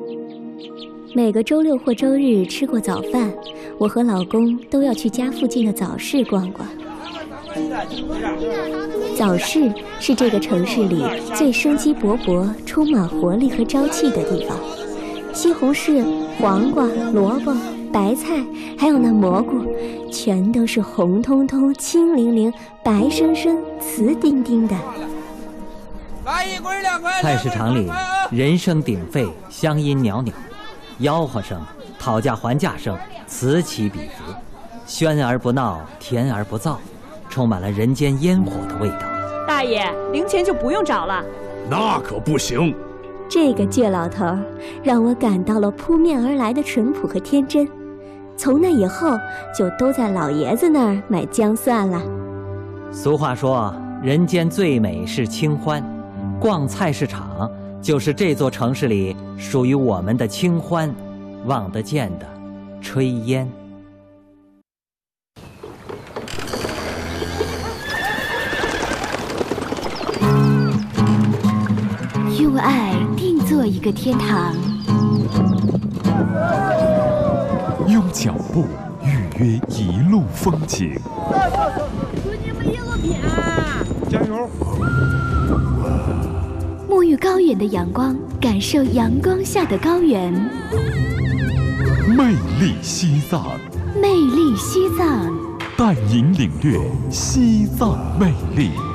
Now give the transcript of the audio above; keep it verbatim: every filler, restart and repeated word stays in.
每个周六或周日吃过早饭，我和老公都要去家附近的早市逛逛。早市是这个城市里最生机勃勃、充满活力和朝气的地方。西红柿、黄瓜、萝卜、白菜，还有那蘑菇，全都是红彤彤、青灵灵、白生生、瓷丁丁的。 菜市场里人声鼎沸，乡音袅袅，吆喝声、讨价还价声此起彼伏，喧而不闹，甜而不燥，充满了人间烟火的味道。 大爷，零钱就不用找了。 那可不行。 这个倔老头让我感到了扑面而来的淳朴和天真。从那以后，就都在老爷子那儿买姜蒜了。 俗话说，人间最美是清欢，逛菜市场就是这座城市里属于我们的清欢，望得见的炊烟。 用爱定做一个天堂， 用脚步预约一路风景。 祝你们一路平安， 加油！ 沐浴高原的阳光，感受阳光下的高原。 魅力西藏， 魅力西藏， 带您领略西藏魅力。